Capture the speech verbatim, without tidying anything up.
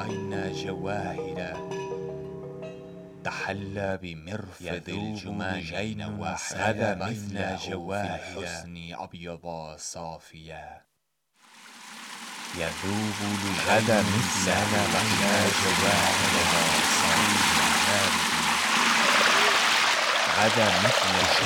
رأينا جواهر تحلى بمرفد الجمانين واحد غدا مثل جواهر الحسن أبيض صافيا يذوب غدا مثل جواهر صافيا غدا مثل